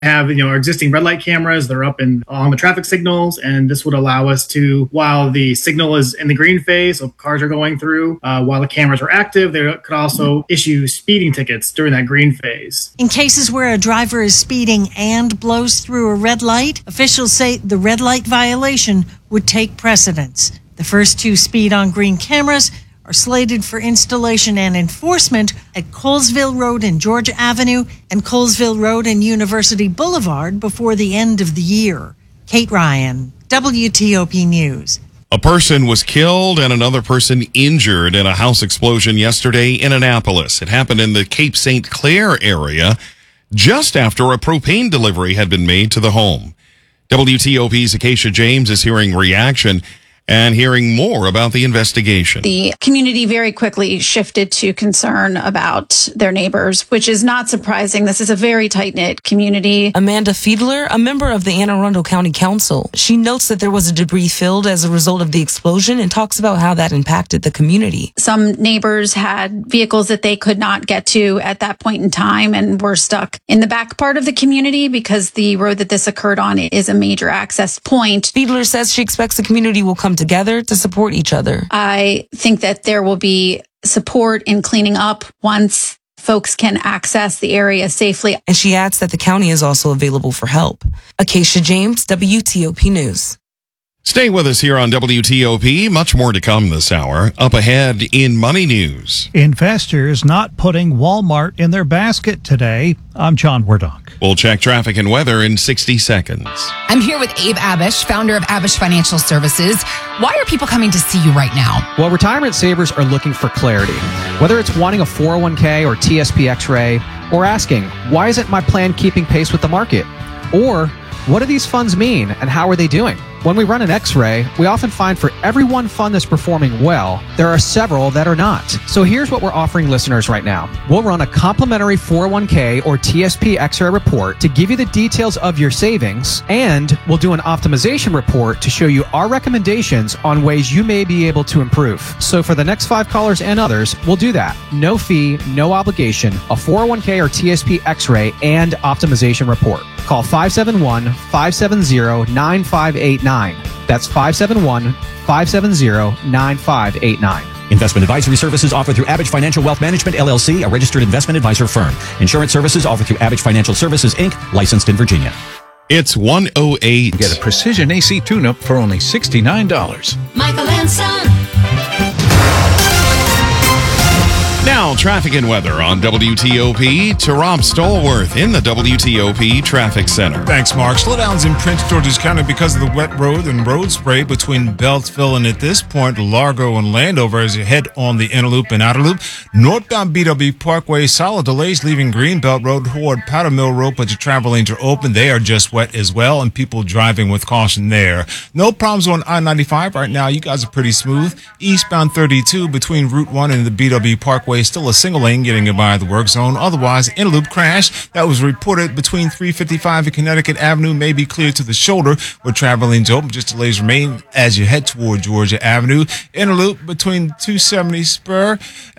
have, our existing red light cameras. They're up on the traffic signals, and this would allow us to, while the signal is in the green phase, so cars are going through, while the cameras are active, they could also issue speeding tickets during that green phase. In cases where a driver is speeding and blows through a red light, officials say the red light violation would take precedence. The first 2 speed on green cameras are slated for installation and enforcement at Colesville Road and Georgia Avenue and Colesville Road and University Boulevard before the end of the year. Kate Ryan, WTOP News. A person was killed and another person injured in a house explosion yesterday in Annapolis. It happened in the Cape St. Clair area just after a propane delivery had been made to the home. WTOP's Acacia James is hearing reaction and hearing more about the investigation. The community very quickly shifted to concern about their neighbors, which is not surprising. This is a very tight-knit community. Amanda Fiedler, a member of the Anne Arundel County Council, she notes that there was a debris field as a result of the explosion and talks about how that impacted the community. Some neighbors had vehicles that they could not get to at that point in time and were stuck in the back part of the community because the road that this occurred on is a major access point. Fiedler says she expects the community will come together to support each other. I think that there will be support in cleaning up once folks can access the area safely. And she adds that the county is also available for help. Acacia James, WTOP News. Stay with us here on WTOP. Much more to come this hour. Up ahead in Money News. Investors not putting Walmart in their basket today. I'm John Wardock. We'll check traffic and weather in 60 seconds. I'm here with Abe Abish, founder of Abish Financial Services. Why are people coming to see you right now? Well, retirement savers are looking for clarity. Whether it's wanting a 401k or TSP X-ray, or asking, why isn't my plan keeping pace with the market? Or, what do these funds mean and how are they doing? When we run an X-ray, we often find for every one fund that's performing well, there are several that are not. So here's what we're offering listeners right now. We'll run a complimentary 401k or TSP X-ray report to give you the details of your savings, and we'll do an optimization report to show you our recommendations on ways you may be able to improve. So for the next 5 callers and others, we'll do that. No fee, no obligation, a 401k or TSP X-ray and optimization report. Call 571-570-9589. That's 571-570-9589. Investment advisory services offered through Abish Financial Wealth Management, LLC, a registered investment advisor firm. Insurance services offered through Abish Financial Services, Inc., licensed in Virginia. It's 1:08. Get a precision AC tune-up for only $69. Michael and Son. Now, traffic and weather on WTOP to Rob Stallworth in the WTOP Traffic Center. Thanks, Mark. Slowdowns in Prince George's County because of the wet road and road spray between Beltsville and, at this point, Largo and Landover as you head on the inner loop and outer loop. Northbound BW Parkway, solid delays leaving Greenbelt Road toward Powder Mill Road, but your travel lanes are open. They are just wet as well, and people driving with caution there. No problems on I-95 right now. You guys are pretty smooth. Eastbound 32 between Route 1 and the BW Parkway. Still a single lane getting you by the work zone. Otherwise, inner loop crash that was reported between 355 and Connecticut Avenue may be cleared to the shoulder where travel lanes open. Just delays remain as you head toward Georgia Avenue. Inner loop between 270 Spur,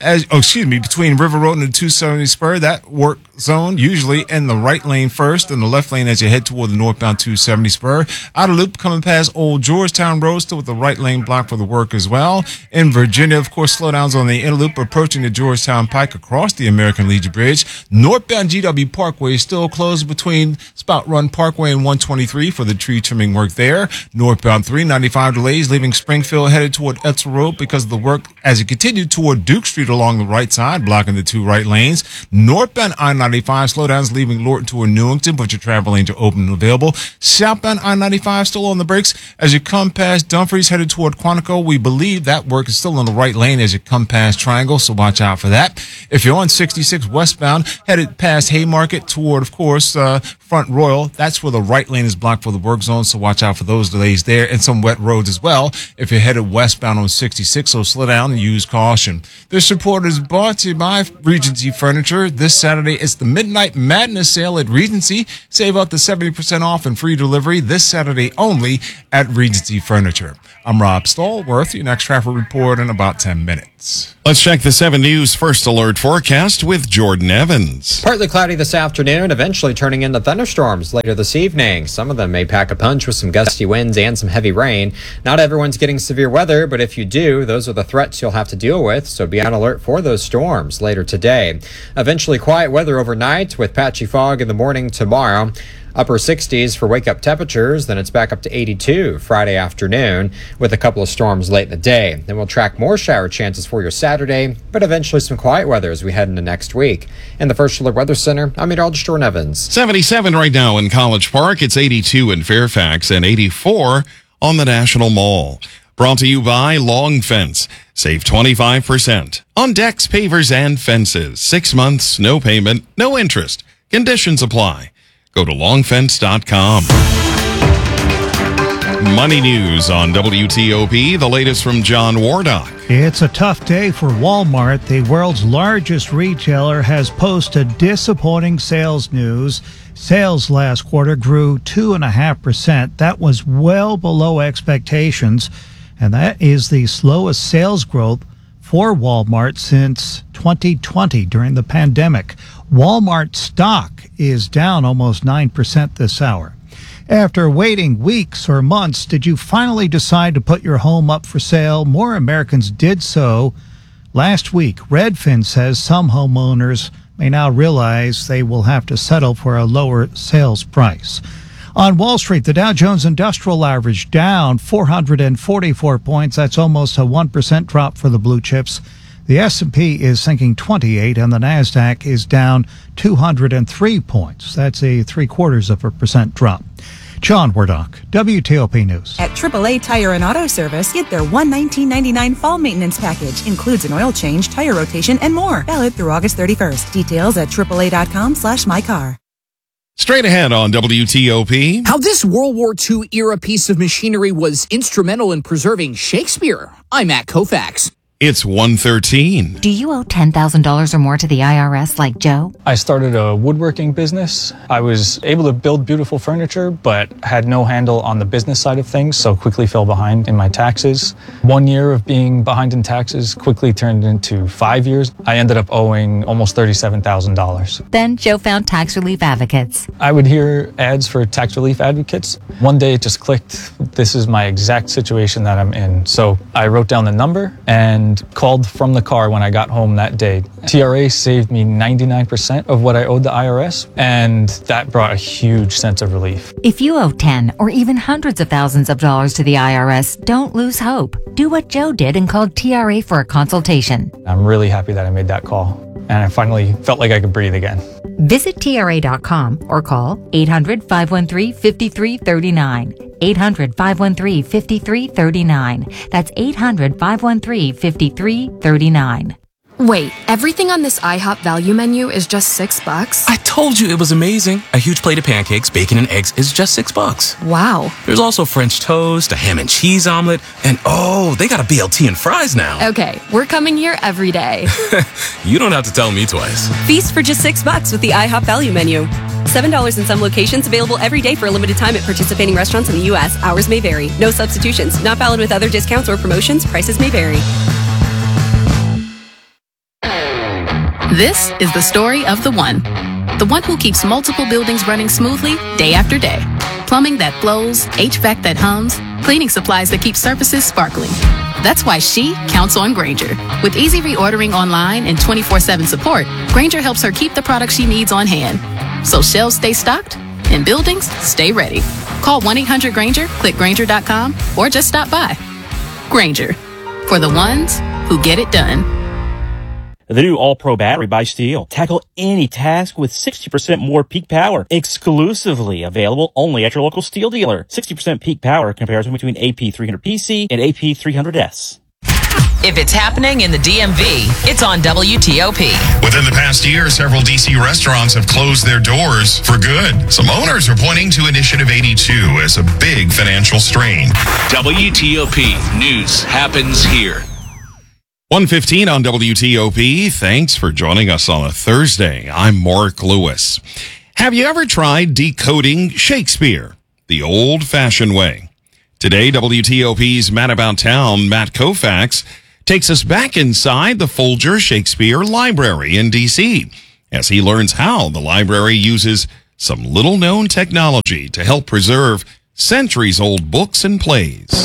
between River Road and the 270 Spur. That work zone usually in the right lane first and the left lane as you head toward the northbound 270 Spur. Outer loop coming past Old Georgetown Road, still with the right lane blocked for the work as well. In Virginia, of course, slowdowns on the inner loop approaching the Georgetown Pike across the American Legion Bridge. Northbound GW Parkway is still closed between Spout Run Parkway and 123 for the tree trimming work there. Northbound 395 delays leaving Springfield headed toward Etzel Road because of the work as you continue toward Duke Street along the right side, blocking the 2 right lanes. Northbound I-95 slowdowns leaving Lorton toward Newington, but your travel lanes are open and available. Southbound I-95 still on the brakes as you come past Dumfries headed toward Quantico. We believe that work is still in the right lane as you come past Triangle, so watch out for that. If you're on 66 westbound, headed past Haymarket toward, of course, Front Royal, that's where the right lane is blocked for the work zone, so watch out for those delays there and some wet roads as well. If you're headed westbound on 66, so slow down and use caution. This report is brought to you by Regency Furniture. This Saturday, it's the Midnight Madness sale at Regency. Save up to 70% off and free delivery this Saturday only at Regency Furniture. I'm Rob Stallworth. Your next traffic report in about 10 minutes. Let's check the 7 News First Alert forecast with Jordan Evans. Partly cloudy this afternoon, eventually turning into thunder. thunderstorms later this evening. Some of them may pack a punch with some gusty winds and some heavy rain. Not everyone's getting severe weather, but if you do, those are the threats you'll have to deal with, so be on alert for those storms later today. Eventually quiet weather overnight with patchy fog in the morning tomorrow. Upper 60s for wake-up temperatures, then it's back up to 82 Friday afternoon with a couple of storms late in the day. Then we'll track more shower chances for your Saturday, but eventually some quiet weather as we head into next week. In the First Alert Weather Center, I'm meteorologist Jordan Evans. 77 right now in College Park. It's 82 in Fairfax and 84 on the National Mall. Brought to you by Long Fence. Save 25% on decks, pavers, and fences. 6 months, no payment, no interest. Conditions apply. Go to longfence.com. Money news on WTOP. The latest from John Wardock. It's a tough day for Walmart. The world's largest retailer has posted disappointing sales news. Sales last quarter grew 2.5%. That was well below expectations, and that is the slowest sales growth for Walmart since 2020 during the pandemic. Walmart stock is down almost 9% this hour. After waiting weeks or months, did you finally decide to put your home up for sale? More Americans did so last week. Redfin says some homeowners may now realize they will have to settle for a lower sales price. On Wall Street, the Dow Jones Industrial Average down 444 points. That's almost a 1% drop for the blue chips. The S&P is sinking 28, and the Nasdaq is down 203 points. That's a 0.75% drop. John Wardock, WTOP News. At AAA Tire and Auto Service, get their $119.99 fall maintenance package. Includes an oil change, tire rotation, and more. Valid through August 31st. Details at AAA.com/mycar. Straight ahead on WTOP. How this World War II era piece of machinery was instrumental in preserving Shakespeare. I'm Matt Koufax. It's 1:13. Do you owe $10,000 or more to the IRS like Joe? I started a woodworking business. I was able to build beautiful furniture, but had no handle on the business side of things, so quickly fell behind in my taxes. 1 year of being behind in taxes quickly turned into 5 years. I ended up owing almost $37,000. Then Joe found Tax Relief Advocates. I would hear ads for Tax Relief Advocates. One day it just clicked. This is my exact situation that I'm in. So I wrote down the number and called from the car when I got home that day. TRA saved me 99% of what I owed the IRS, and that brought a huge sense of relief. If you owe 10 or even hundreds of thousands of dollars to the IRS, don't lose hope. Do what Joe did and called TRA for a consultation. I'm really happy that I made that call, and I finally felt like I could breathe again. Visit TRA.com or call 800-513-5339. 800-513-5339. That's 800-513-5339. Wait, everything on this IHOP value menu is just $6? I told you it was amazing. A huge plate of pancakes, bacon, and eggs is just $6. Wow. There's also French toast, a ham and cheese omelet, and oh, they got a BLT and fries now. Okay, we're coming here every day. You don't have to tell me twice. Feast for just $6 with the IHOP value menu. $7 in some locations, available every day for a limited time at participating restaurants in the U.S. Hours may vary. No substitutions. Not valid with other discounts or promotions. Prices may vary. This is the story of the one who keeps multiple buildings running smoothly day after day. Plumbing that flows, HVAC that hums, cleaning supplies that keep surfaces sparkling. That's why she counts on Grainger. With easy reordering online and 24/7 support, Grainger helps her keep the products she needs on hand. So shelves stay stocked and buildings stay ready. Call 1-800-GRAINGER, click Grainger.com, or just stop by. Grainger, for the ones who get it done. The new All-Pro battery by Steel. Tackle any task with 60% more peak power. Exclusively available only at your local Steel dealer. 60% peak power comparison between AP300PC and AP300S. If it's happening in the DMV, it's on WTOP. Within the past year, several D.C. restaurants have closed their doors for good. Some owners are pointing to Initiative 82 as a big financial strain. WTOP News happens here. 1:15 on WTOP. Thanks for joining us on a Thursday. I'm Mark Lewis. Have you ever tried decoding Shakespeare the old-fashioned way? Today, WTOP's Matt About Town, Matt Koufax, takes us back inside the Folger Shakespeare Library in D.C. as he learns how the library uses some little-known technology to help preserve centuries-old books and plays.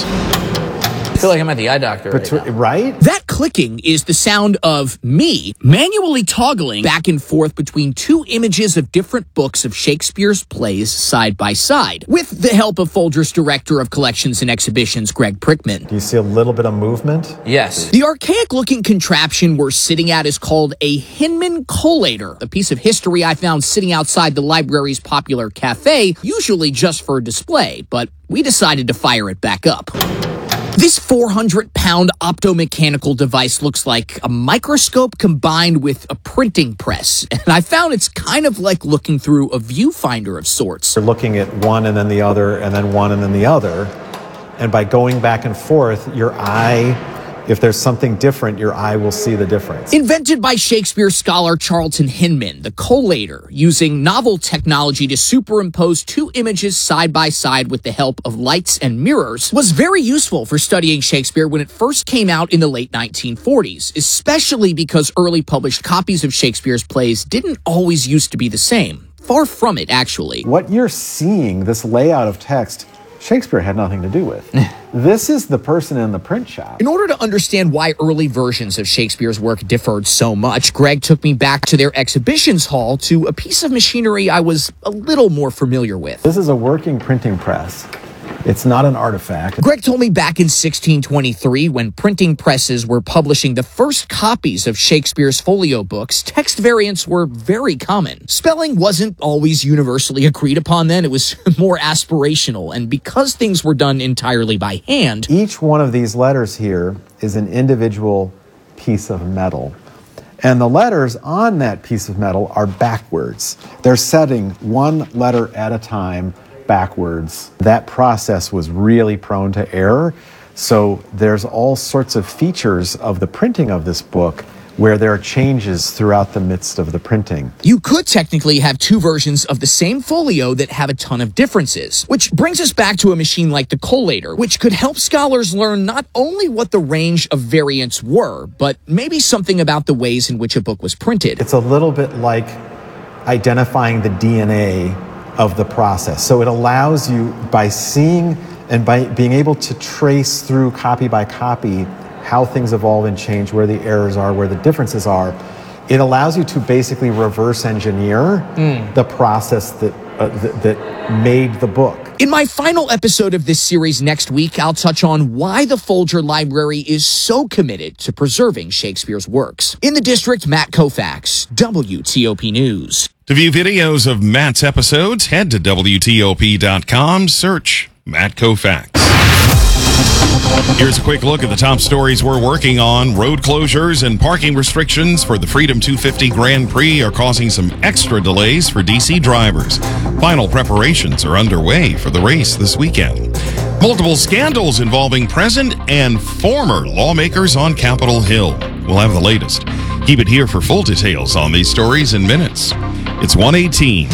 I feel like I'm at the eye doctor right? That clicking is the sound of me manually toggling back and forth between two images of different books of Shakespeare's plays side by side, with the help of Folger's Director of Collections and Exhibitions, Greg Prickman. Do you see a little bit of movement? Yes. The archaic-looking contraption we're sitting at is called a Hinman collator, a piece of history I found sitting outside the library's popular cafe, usually just for display, but we decided to fire it back up. This 400-pound optomechanical device looks like a microscope combined with a printing press, and I found it's kind of like looking through a viewfinder of sorts. You're looking at one and then the other and then one and then the other, and by going back and forth, your eye, if there's something different, your eye will see the difference. Invented by Shakespeare scholar Charlton Hinman, the collator, using novel technology to superimpose two images side by side with the help of lights and mirrors, was very useful for studying Shakespeare when it first came out in the late 1940s, especially because early published copies of Shakespeare's plays didn't always used to be the same. Far from it, actually. What you're seeing, this layout of text, Shakespeare had nothing to do with. This is the person in the print shop. In order to understand why early versions of Shakespeare's work differed so much, Greg took me back to their exhibitions hall to a piece of machinery I was a little more familiar with. This is a working printing press. It's not an artifact. Greg told me back in 1623, when printing presses were publishing the first copies of Shakespeare's folio books, text variants were very common. Spelling wasn't always universally agreed upon then. It was more aspirational. And because things were done entirely by hand, each one of these letters here is an individual piece of metal. And the letters on that piece of metal are backwards. They're setting one letter at a time backwards. That process was really prone to error. So there's all sorts of features of the printing of this book where there are changes throughout the midst of the printing. You could technically have two versions of the same folio that have a ton of differences, which brings us back to a machine like the collator, which could help scholars learn not only what the range of variants were, but maybe something about the ways in which a book was printed. It's a little bit like identifying the DNA of the process. So it allows you, by seeing and by being able to trace through copy by copy how things evolve and change, where the errors are, where the differences are, it allows you to basically reverse engineer the process that made the book. In my final episode of this series next week, I'll touch on why the Folger Library is so committed to preserving Shakespeare's works. In the district, Matt Koufax, WTOP News. To view videos of Matt's episodes, head to WTOP.com, search Matt Koufax. Here's a quick look at the top stories we're working on. Road closures and parking restrictions for the Freedom 250 Grand Prix are causing some extra delays for DC drivers. Final preparations are underway for the race this weekend. Multiple scandals involving present and former lawmakers on Capitol Hill. We'll have the latest. Keep it here for full details on these stories in minutes. It's 1:18.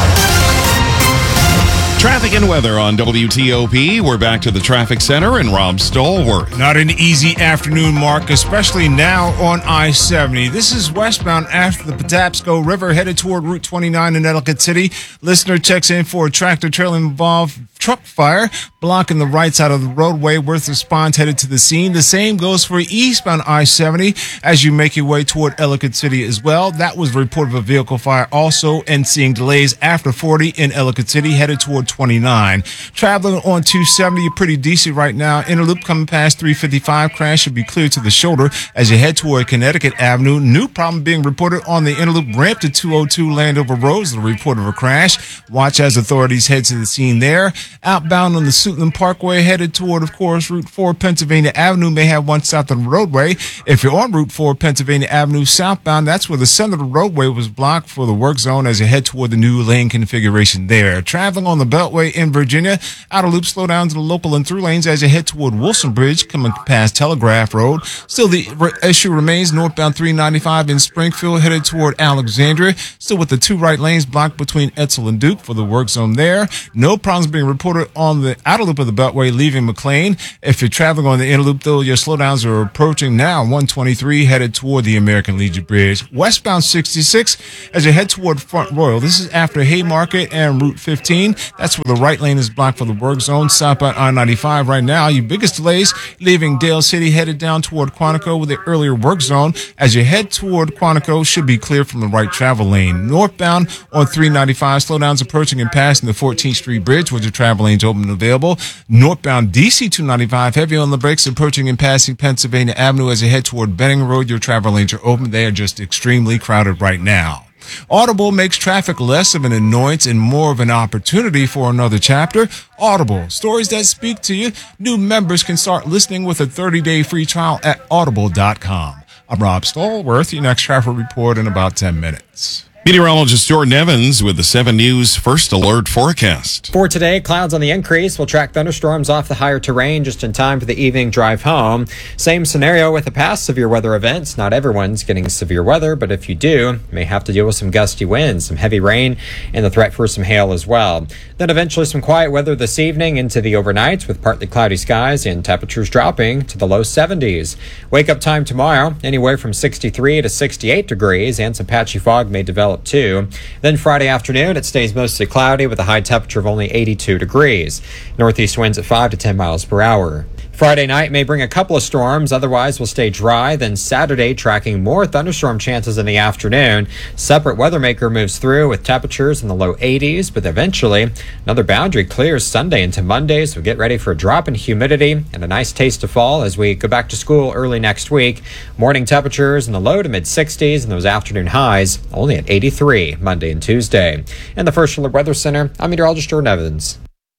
Traffic and weather on WTOP. We're back to the traffic center and Rob Stallworth. Not an easy afternoon, Mark, especially now on I-70. This is westbound after the Patapsco River, headed toward Route 29 in Ellicott City. Listener checks in for a tractor-trailer involved truck fire blocking the right side of the roadway. Worth response headed to the scene. The same goes for eastbound I-70 as you make your way toward Ellicott City as well. That was the report of a vehicle fire also, and seeing delays after 40 in Ellicott City headed toward 29. Traveling on 270, you're pretty decent right now. Interloop coming past 355. Crash should be clear to the shoulder as you head toward Connecticut Avenue. New problem being reported on the Interloop ramp to 202 Landover Road. The report of a crash. Watch as authorities head to the scene there. Outbound on the Suitland Parkway, headed toward, of course, Route 4 Pennsylvania Avenue. May have one south of the roadway. If you're on Route 4 Pennsylvania Avenue southbound, that's where the center of the roadway was blocked for the work zone as you head toward the new lane configuration there. Traveling on the Beltway in Virginia, outer loop slowdowns in the local and through lanes as you head toward Wilson Bridge, coming past Telegraph Road. Still, the issue remains northbound 395 in Springfield, headed toward Alexandria. Still with the two right lanes blocked between Etzel and Duke for the work zone there. No problems being reported reported on the outer loop of the Beltway leaving McLean. If you're traveling on the inner loop, though, your slowdowns are approaching now. 123 headed toward the American Legion Bridge. Westbound 66 as you head toward Front Royal. This is after Haymarket and Route 15. That's where the right lane is blocked for the work zone. Southbound I-95 right now. Your biggest delays leaving Dale City headed down toward Quantico with the earlier work zone. As you head toward Quantico, should be clear from the right travel lane. Northbound on 395, slowdowns approaching and passing the 14th Street Bridge with your travel lanes open and available. Northbound DC 295, heavy on the brakes approaching and passing Pennsylvania Avenue as you head toward Benning Road. Your travel lanes are open. They are just extremely crowded right now. Audible makes traffic less of an annoyance and more of an opportunity for another chapter. Audible, stories that speak to you. New members can start listening with a 30-day free trial at audible.com. I'm Rob Stallworth. Your next traffic report in about 10 minutes. Meteorologist Jordan Evans with the 7 News First Alert forecast. For today, clouds on the increase. We'll track thunderstorms off the higher terrain just in time for the evening drive home. Same scenario with the past severe weather events. Not everyone's getting severe weather, but if you do, you may have to deal with some gusty winds, some heavy rain, and the threat for some hail as well. Then eventually some quiet weather this evening into the overnight with partly cloudy skies and temperatures dropping to the low 70s. Wake up time tomorrow, anywhere from 63 to 68 degrees, and some patchy fog may develop too. Then Friday afternoon, it stays mostly cloudy with a high temperature of only 82 degrees. Northeast winds at 5 to 10 miles per hour. Friday night may bring a couple of storms, otherwise will stay dry. Then Saturday, tracking more thunderstorm chances in the afternoon. Separate weather maker moves through with temperatures in the low 80s, but eventually another boundary clears Sunday into Monday, so get ready for a drop in humidity and a nice taste of fall as we go back to school early next week. Morning temperatures in the low to mid 60s and those afternoon highs only at 83 Monday and Tuesday. In the First Alert Weather Center, I'm meteorologist Jordan Evans.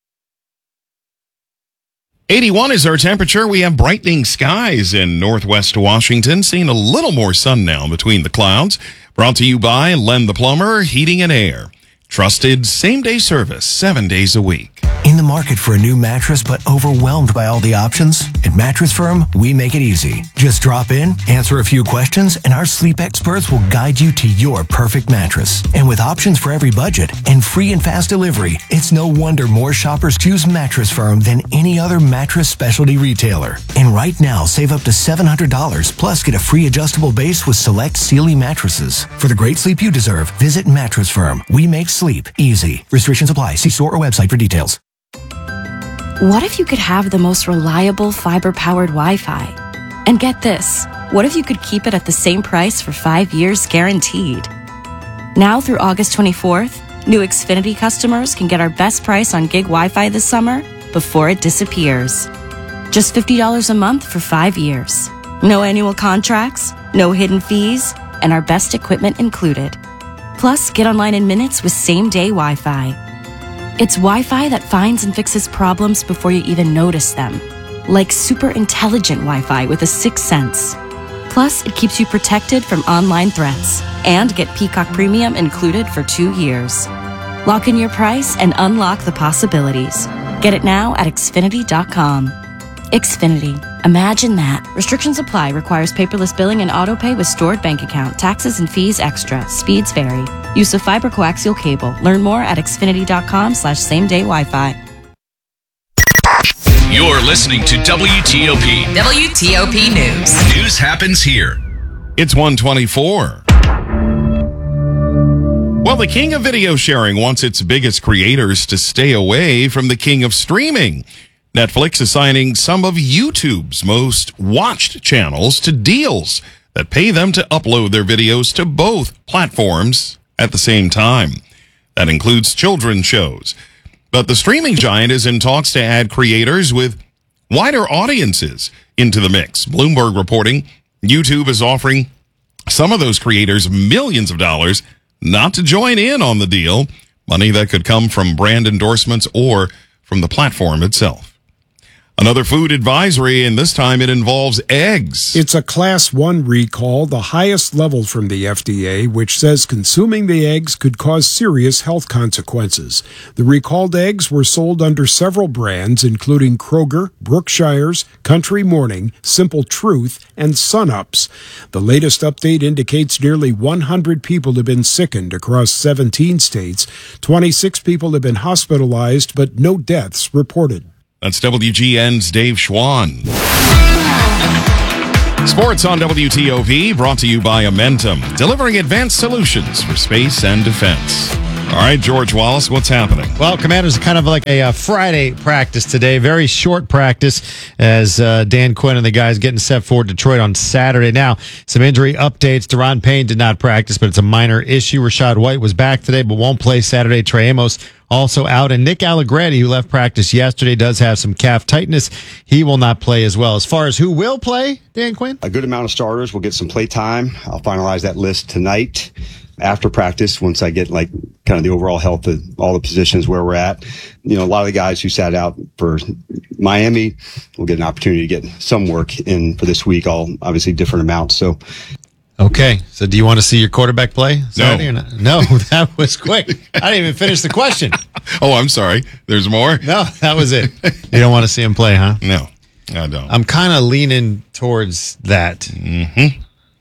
81 is our temperature. We have brightening skies in northwest Washington, seeing a little more sun now between the clouds. Brought to you by Len the Plumber, Heating and Air. Trusted same-day service 7 days a week. In the market for a new mattress but overwhelmed by all the options? At Mattress Firm, we make it easy. Just drop in, answer a few questions, and our sleep experts will guide you to your perfect mattress. And with options for every budget and free and fast delivery, it's no wonder more shoppers choose Mattress Firm than any other mattress specialty retailer. And right now, save up to $700 plus get a free adjustable base with select Sealy mattresses. For the great sleep you deserve, visit Mattress Firm. We make sleep easy. Restrictions apply. See store or website for details. What if you could have the most reliable fiber-powered Wi-Fi? And get this, what if you could keep it at the same price for 5 years guaranteed? Now through August 24th, new Xfinity customers can get our best price on gig Wi-Fi this summer before it disappears. Just $50 a month for 5 years. No annual contracts, no hidden fees, and our best equipment included. Plus, get online in minutes with same-day Wi-Fi. It's Wi-Fi that finds and fixes problems before you even notice them. Like super intelligent Wi-Fi with a sixth sense. Plus, it keeps you protected from online threats. And get Peacock Premium included for 2 years. Lock in your price and unlock the possibilities. Get it now at Xfinity.com. Xfinity. Imagine that. Restrictions apply. Requires paperless billing and autopay with stored bank account. Taxes and fees extra. Speeds vary. Use of fiber coaxial cable. Learn more at Xfinity.com/same-day Wi-Fi. You're listening to WTOP. WTOP News. News happens here. It's 124. Well, the king of video sharing wants its biggest creators to stay away from the king of streaming. Netflix is signing some of YouTube's most watched channels to deals that pay them to upload their videos to both platforms at the same time. That includes children's shows. But the streaming giant is in talks to add creators with wider audiences into the mix. Bloomberg reporting YouTube is offering some of those creators millions of dollars not to join in on the deal, money that could come from brand endorsements or from the platform itself. Another food advisory, and this time it involves eggs. It's a Class 1 recall, the highest level from the FDA, which says consuming the eggs could cause serious health consequences. The recalled eggs were sold under several brands, including Kroger, Brookshire's, Country Morning, Simple Truth, and Sun-Ups. The latest update indicates nearly 100 people have been sickened across 17 states. 26 people have been hospitalized, but no deaths reported. That's WGN's Dave Schwann. Sports on WTOP, brought to you by Amentum, delivering advanced solutions for space and defense. All right, George Wallace, what's happening? Well, Commanders are kind of like a Friday practice today. Very short practice as Dan Quinn and the guys getting set for Detroit on Saturday. Now, some injury updates. Deron Payne did not practice, but it's a minor issue. Rashad White was back today, but won't play Saturday. Trey Amos also out. And Nick Allegretti, who left practice yesterday, does have some calf tightness. He will not play as well. As far as who will play, Dan Quinn? A good amount of starters will get some play time. I'll finalize that list tonight after practice once I get kind of the overall health of all the positions where we're at. A lot of the guys who sat out for Miami will get an opportunity to get some work in for this week, all obviously different amounts. So. Okay, so do you want to see your quarterback play? No. No, that was quick. I didn't even finish the question. Oh, I'm sorry. There's more? No, that was it. You don't want to see him play, huh? No, I don't. I'm kind of leaning towards that. Mm-hmm.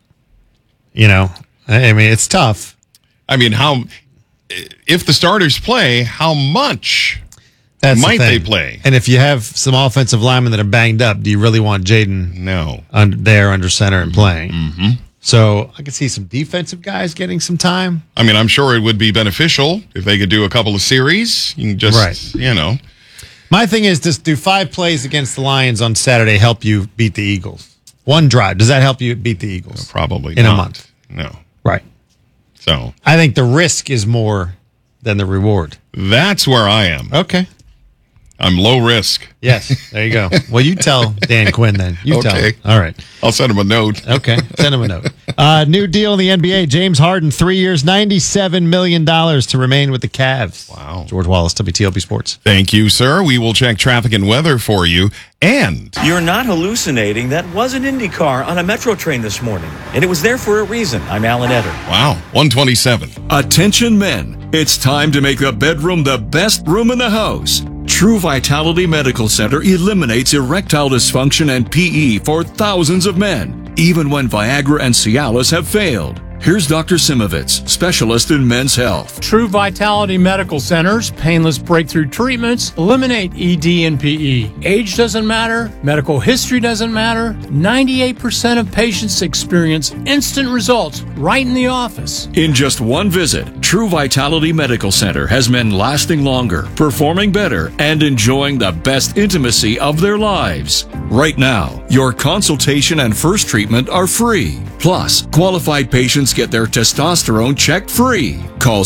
I mean, it's tough. I mean, if the starters play, how much might they play? And if you have some offensive linemen that are banged up, do you really want Jaden there under center and playing? Mm-hmm. So I could see some defensive guys getting some time. I mean, I'm sure it would be beneficial if they could do a couple of series. You can just, My thing is, just do 5 plays against the Lions on Saturday help you beat the Eagles? One drive. Does that help you beat the Eagles? Probably in not. a month. No. Right. So I think the risk is more than the reward. That's where I am. Okay. I'm low risk. Yes, there you go. Well, you tell Dan Quinn then. You tell him. All right. I'll send him a note. Okay, send him a note. New deal in the NBA. James Harden, 3 years, $97 million to remain with the Cavs. Wow. George Wallace, WTOP Sports. Thank you, sir. We will check traffic and weather for you. And you're not hallucinating. That was an Indy car on a Metro train this morning, and it was there for a reason. I'm Alan Etter. Wow, 127. Attention men, it's time to make the bedroom the best room in the house. True Vitality Medical Center eliminates erectile dysfunction and PE for thousands of men, even when Viagra and Cialis have failed. Here's Dr. Simovitz, specialist in men's health. True Vitality Medical Center's painless breakthrough treatments eliminate ED and PE. Age doesn't matter. Medical history doesn't matter. 98% of patients experience instant results right in the office. In just one visit, True Vitality Medical Center has men lasting longer, performing better, and enjoying the best intimacy of their lives. Right now, your consultation and first treatment are free. Plus, qualified patients get their testosterone checked free. Call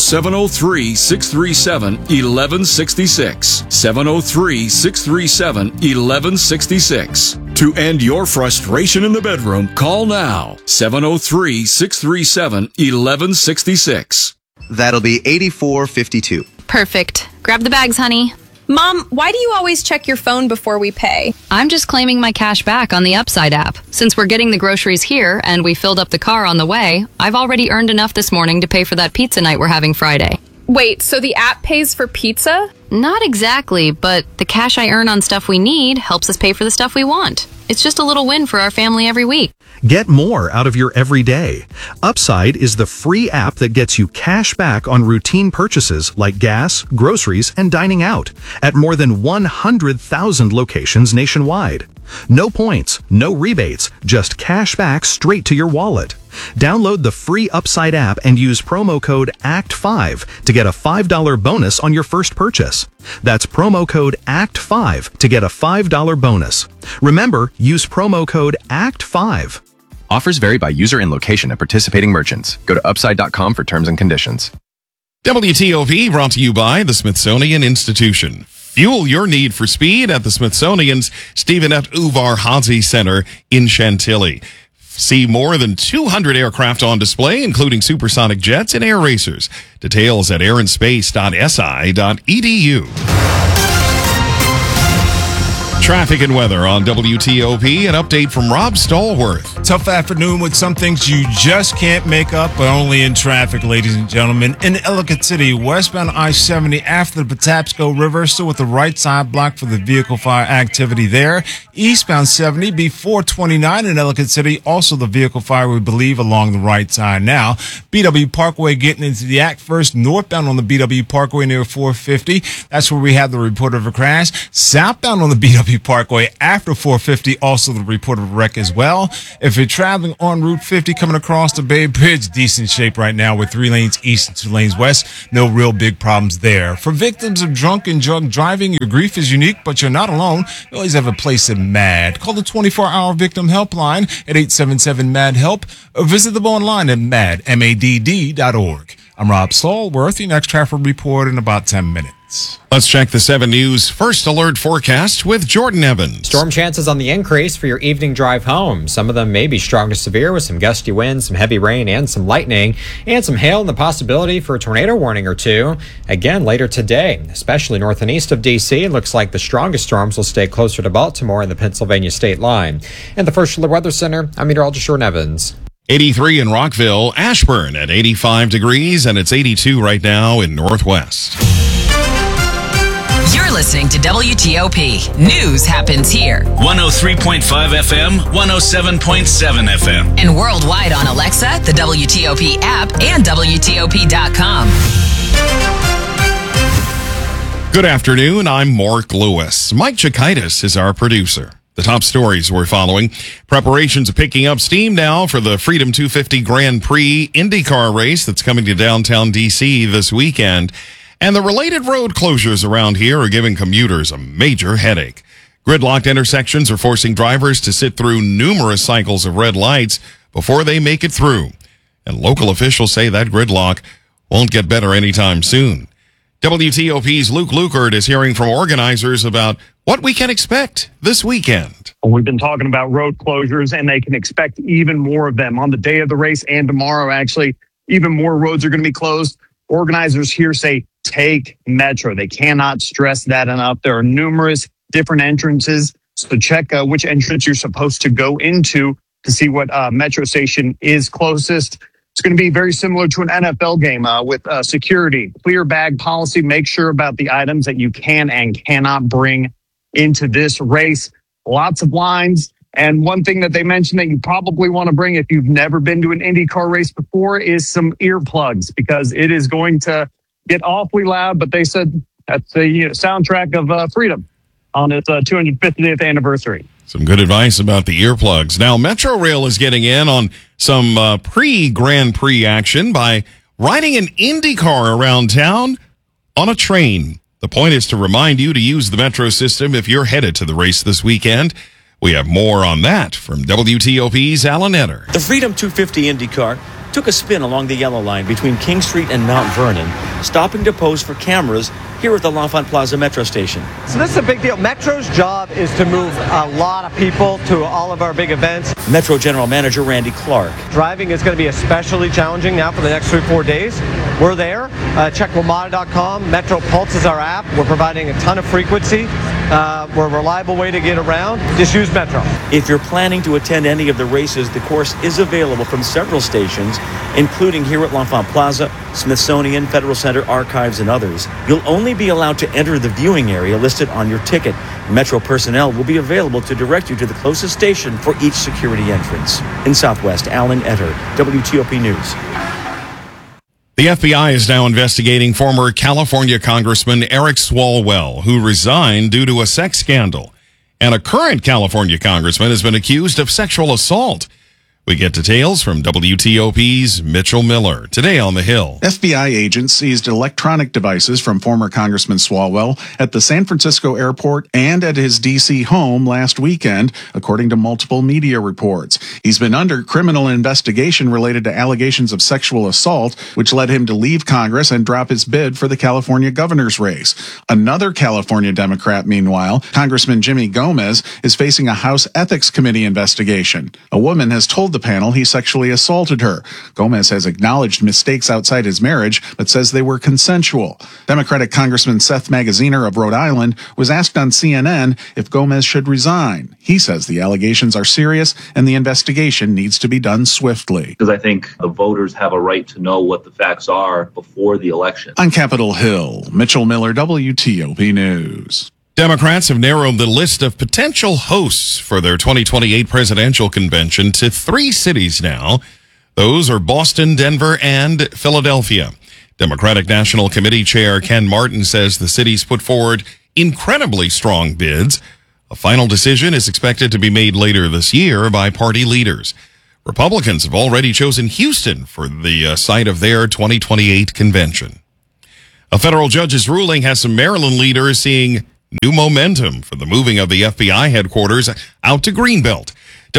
703-637-1166. 703-637-1166. To end your frustration in the bedroom, call now. 703-637-1166. That'll be $84.52. Perfect. Grab the bags, honey. Mom, why do you always check your phone before we pay? I'm just claiming my cash back on the Upside app. Since we're getting the groceries here and we filled up the car on the way, I've already earned enough this morning to pay for that pizza night we're having Friday. Wait, so the app pays for pizza? Not exactly, but the cash I earn on stuff we need helps us pay for the stuff we want. It's just a little win for our family every week. Get more out of your everyday. Upside is the free app that gets you cash back on routine purchases like gas, groceries, and dining out at more than 100,000 locations nationwide. No points, no rebates, just cash back straight to your wallet. Download the free Upside app and use promo code ACT5 to get a $5 bonus on your first purchase. That's promo code ACT5 to get a $5 bonus. Remember, use promo code ACT5. Offers vary by user and location at participating merchants. Go to upside.com for terms and conditions. WTOP brought to you by the Smithsonian Institution. Fuel your need for speed at the Smithsonian's Stephen F. Udvar-Hazy Center in Chantilly. See more than 200 aircraft on display, including supersonic jets and air racers. Details at airanspace.si.edu. Traffic and weather on WTOP. An update from Rob Stallworth. Tough afternoon with some things you just can't make up, but only in traffic, ladies and gentlemen. In Ellicott City, westbound I-70 after the Patapsco River, still with the right side blocked for the vehicle fire activity there. Eastbound 70 before 29 in Ellicott City, also the vehicle fire, we believe, along the right side now. BW Parkway getting into the act first, northbound on the BW Parkway near 450. That's where we have the report of a crash. Southbound on the BW Parkway after 450, also the report of a wreck as well. If you're traveling on Route 50 coming across the Bay Bridge, decent shape right now with 3 lanes east and 2 lanes west. No real big problems there. For victims of drunk and drug driving, your grief is unique, but you're not alone. You always have a place in MAD. Call the 24-hour victim helpline at 877-MAD-HELP or visit them online at madd.org. I'm Rob Stallworth. Your next traffic report in about 10 minutes. Let's check the 7 News First Alert forecast with Jordan Evans. Storm chances on the increase for your evening drive home. Some of them may be strong to severe with some gusty winds, some heavy rain, and some lightning, and some hail and the possibility for a tornado warning or two. Again, later today, especially north and east of D.C., it looks like the strongest storms will stay closer to Baltimore and the Pennsylvania state line. In the First Alert Weather Center, I'm meteorologist Jordan Evans. 83 in Rockville, Ashburn at 85 degrees, and it's 82 right now in Northwest. You're listening to WTOP. News happens here. 103.5 FM, 107.7 FM. And worldwide on Alexa, the WTOP app, and WTOP.com. Good afternoon. I'm Mark Lewis. Mike Chikaitis is our producer. The top stories we're following. Preparations are picking up steam now for the Freedom 250 Grand Prix IndyCar race that's coming to downtown D.C. this weekend. And the related road closures around here are giving commuters a major headache. Gridlocked intersections are forcing drivers to sit through numerous cycles of red lights before they make it through. And local officials say that gridlock won't get better anytime soon. WTOP's Luke Lukert is hearing from organizers about what we can expect this weekend. We've been talking about road closures, and they can expect even more of them on the day of the race and tomorrow. Actually, even more roads are going to be closed. Organizers here say take Metro. They cannot stress that enough. There are numerous different entrances, so check which entrance you're supposed to go into to see what Metro station is closest. It's going to be very similar to an NFL game with security, clear bag policy. Make sure about the items that you can and cannot bring into this race. Lots of lines. And one thing that they mentioned that you probably want to bring if you've never been to an IndyCar race before is some earplugs, because it is going to get awfully loud. But they said that's the soundtrack of Freedom on its 250th anniversary. Some good advice about the earplugs. Now, Metro Rail is getting in on some pre-Grand Prix action by riding an IndyCar around town on a train. The point is to remind you to use the Metro system if you're headed to the race this weekend. We have more on that from WTOP's Alan Etter. The Freedom 250 IndyCar took a spin along the yellow line between King Street and Mount Vernon, stopping to pose for cameras here at the L'Enfant Plaza Metro station. So this is a big deal. Metro's job is to move a lot of people to all of our big events. Metro General Manager Randy Clark. Driving is going to be especially challenging now for the next 3-4 days. We're there. Check WMATA.com. Metro Pulse is our app. We're providing a ton of frequency. We're a reliable way to get around. Just use Metro. If you're planning to attend any of the races, the course is available from several stations, including here at L'Enfant Plaza, Smithsonian, Federal Center, Archives, and others. You'll only be allowed to enter the viewing area listed on your ticket. Metro personnel will be available to direct you to the closest station for each security entrance. In Southwest, Alan Etter, WTOP News. The FBI is now investigating former California Congressman Eric Swalwell, who resigned due to a sex scandal. And a current California congressman has been accused of sexual assault. We get details from WTOP's Mitchell Miller today on the Hill. FBI agents seized electronic devices from former Congressman Swalwell at the San Francisco airport and at his D.C. home last weekend, according to multiple media reports. He's been under criminal investigation related to allegations of sexual assault, which led him to leave Congress and drop his bid for the California governor's race. Another California Democrat, meanwhile, Congressman Jimmy Gomez, is facing a House Ethics Committee investigation. A woman has told the the panel he sexually assaulted her. Gomez has acknowledged mistakes outside his marriage, but says they were consensual. Democratic Congressman Seth Magaziner of Rhode Island was asked on CNN if Gomez should resign. He says the allegations are serious and the investigation needs to be done swiftly. Because I think the voters have a right to know what the facts are before the election. On Capitol Hill, Mitchell Miller, WTOP News. Democrats have narrowed the list of potential hosts for their 2028 presidential convention to 3 cities now. Those are Boston, Denver, and Philadelphia. Democratic National Committee Chair Ken Martin says the cities put forward incredibly strong bids. A final decision is expected to be made later this year by party leaders. Republicans have already chosen Houston for the site of their 2028 convention. A federal judge's ruling has some Maryland leaders seeing new momentum for the moving of the FBI headquarters out to Greenbelt.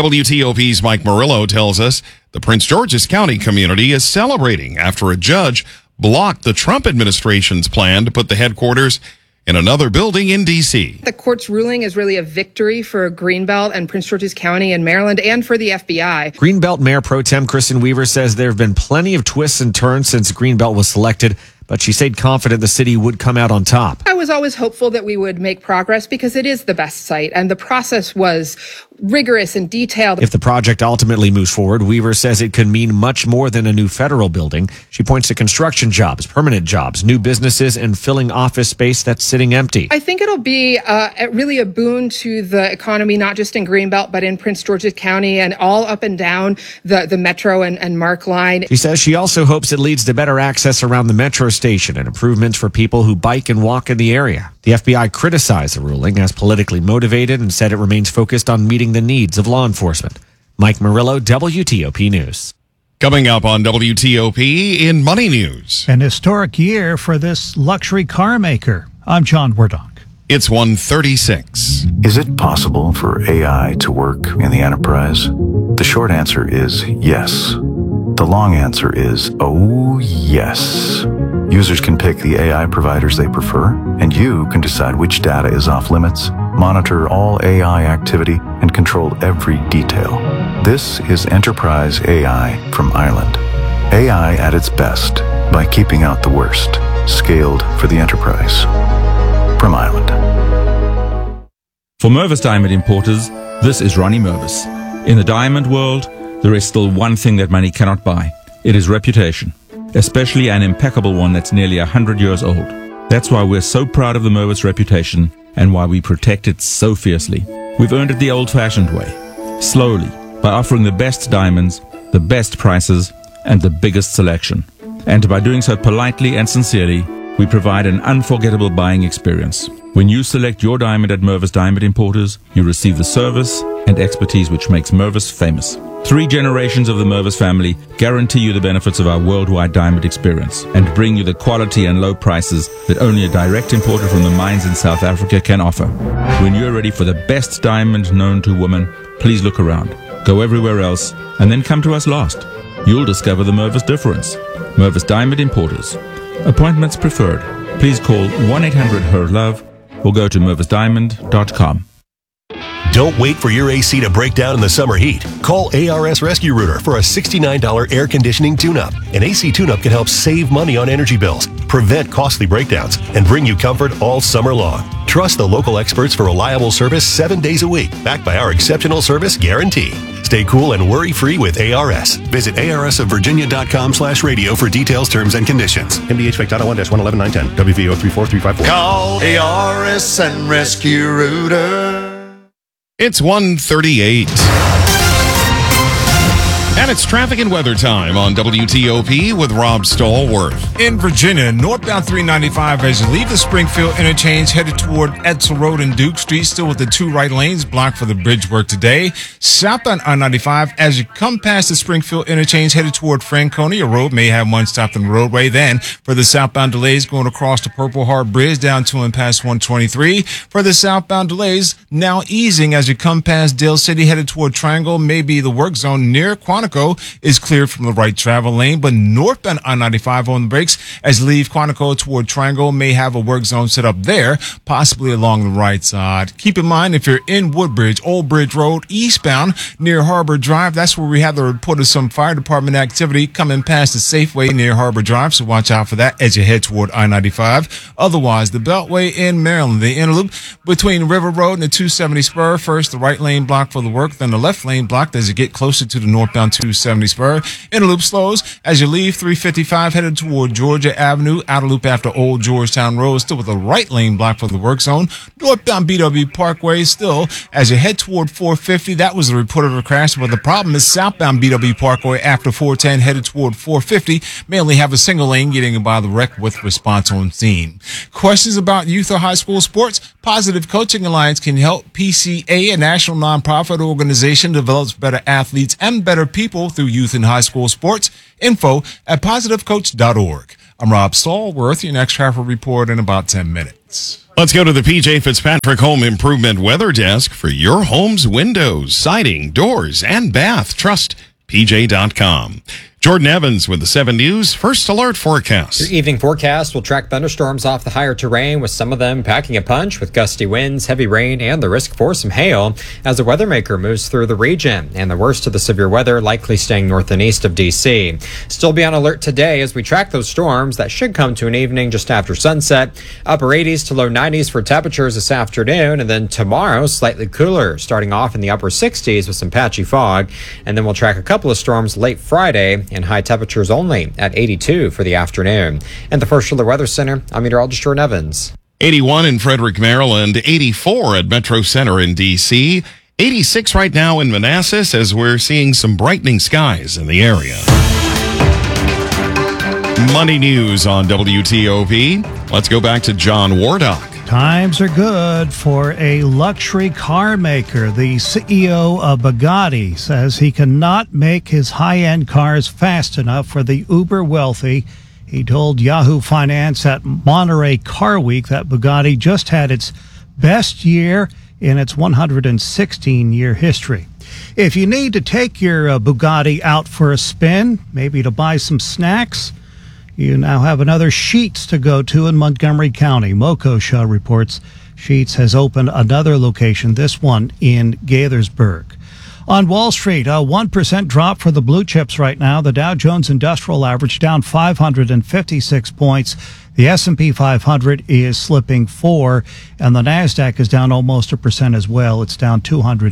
WTOP's Mike Murillo tells us the Prince George's County community is celebrating after a judge blocked the Trump administration's plan to put the headquarters in another building in D.C. The court's ruling is really a victory for Greenbelt and Prince George's County and Maryland and for the FBI. Greenbelt Mayor Pro Tem Kristen Weaver says there have been plenty of twists and turns since Greenbelt was selected, but she stayed confident the city would come out on top. I was always hopeful that we would make progress because it is the best site and the process was rigorous and detailed. If the project ultimately moves forward, Weaver says it could mean much more than a new federal building. She points to construction jobs, permanent jobs, new businesses, and filling office space that's sitting empty. I think it'll be really a boon to the economy, not just in Greenbelt, but in Prince George's County and all up and down the Metro and Mark line. She says she also hopes it leads to better access around the Metro station and improvements for people who bike and walk in the area. The FBI criticized the ruling as politically motivated and said it remains focused on meeting the needs of law enforcement. Mike Murillo, WTOP News. Coming up on WTOP in Money News. An historic year for this luxury car maker. I'm John Wardock. It's 1:36. Is it possible for AI to work in the enterprise? The short answer is yes. The long answer is, oh yes. Users can pick the AI providers they prefer, and you can decide which data is off limits, monitor all AI activity, and control every detail. This is Enterprise AI from Ireland. AI at its best by keeping out the worst. Scaled for the enterprise. From Ireland. For Mervis Diamond Importers, this is Ronnie Mervis. In the diamond world, there is still one thing that money cannot buy. It is reputation, especially an impeccable one that's nearly 100 years old. That's why we're so proud of the Mervis reputation and why we protect it so fiercely. We've earned it the old-fashioned way, slowly, by offering the best diamonds, the best prices, and the biggest selection. And by doing so politely and sincerely, we provide an unforgettable buying experience. When you select your diamond at Mervis Diamond Importers, you receive the service and expertise which makes Mervis famous. 3 generations of the Mervis family guarantee you the benefits of our worldwide diamond experience and bring you the quality and low prices that only a direct importer from the mines in South Africa can offer. When you're ready for the best diamond known to women, please look around. Go everywhere else and then come to us last. You'll discover the Mervis difference. Mervis Diamond Importers. Appointments preferred. Please call 1-800-HER-LOVE or go to mervisdiamond.com. Don't wait for your AC to break down in the summer heat. Call ARS Rescue Rooter for a $69 air conditioning tune-up. An AC tune-up can help save money on energy bills, prevent costly breakdowns, and bring you comfort all summer long. Trust the local experts for reliable service 7 days a week, backed by our exceptional service guarantee. Stay cool and worry-free with ARS. Visit arsofvirginia.com/radio for details, terms, and conditions. MDHVAC.1-119110. WVO 34354. Call ARS and Rescue Rooter. It's 1:38. And it's traffic and weather time on WTOP with Rob Stallworth. In Virginia, northbound 395 as you leave the Springfield interchange headed toward Edsel Road and Duke Street, still with the 2 right lanes blocked for the bridge work today. Southbound I-95 as you come past the Springfield interchange headed toward Franconia Road, may have one stopped on the roadway. Then for the southbound delays going across the Purple Heart Bridge down to and past 123. For the southbound delays now easing as you come past Dale City headed toward Triangle, maybe the work zone near Quantico Quantico is cleared from the right travel lane, but northbound I-95 on the brakes as you leave Quantico toward Triangle may have a work zone set up there, possibly along the right side. Keep in mind, if you're in Woodbridge, Old Bridge Road, eastbound near Harbor Drive, that's where we have the report of some fire department activity coming past the Safeway near Harbor Drive, so watch out for that as you head toward I-95. Otherwise, the Beltway in Maryland, the inner loop between River Road and the 270 spur, first the right lane blocked for the work, then the left lane blocked as you get closer to the northbound 270 spur. Inner loop slows as you leave 355 headed toward Georgia Avenue, outer loop after Old Georgetown Road, still with the right lane blocked for the work zone. Northbound BW Parkway still as you head toward 450. That was the report of a crash, but the problem is southbound BW Parkway after 410 headed toward 450 may only have a single lane getting by the wreck with response on scene. Questions about youth or high school sports? Positive Coaching Alliance can help. PCA, a national nonprofit organization, develops better athletes and better people through youth and high school sports. Info at positivecoach.org. I'm Rob Stallworth, your next traffic report in about 10 minutes. Let's go to the PJ Fitzpatrick Home Improvement Weather Desk for your home's windows, siding, doors, and bath. Trust PJ.com. Jordan Evans with the 7 News First Alert Forecast. Your evening forecast will track thunderstorms off the higher terrain, with some of them packing a punch with gusty winds, heavy rain, and the risk for some hail as the weather maker moves through the region. And the worst of the severe weather likely staying north and east of D.C. Still be on alert today as we track those storms that should come to an evening just after sunset. Upper 80s to low 90s for temperatures this afternoon, and then tomorrow slightly cooler, starting off in the upper 60s with some patchy fog. And then we'll track a couple of storms late Friday, and high temperatures only at 82 for the afternoon. And the First Alert Weather Center, I'm meteorologist Jordan Evans. 81 in Frederick, Maryland, 84 at Metro Center in D.C., 86 right now in Manassas as we're seeing some brightening skies in the area. Money news on WTOP. Let's go back to John Wardock. Times are good for a luxury car maker. The CEO of Bugatti says he cannot make his high-end cars fast enough for the uber wealthy. He told Yahoo Finance at Monterey Car Week that Bugatti just had its best year in its 116-year history. If you need to take your Bugatti out for a spin, maybe to buy some snacks, you now have another Sheetz to go to in Montgomery County. Mokosha reports Sheetz has opened another location, this one in Gaithersburg. On Wall Street, a 1% drop for the blue chips right now. The Dow Jones Industrial Average down 556 points. The S&P 500 is slipping 4, and the NASDAQ is down almost 1% as well. It's down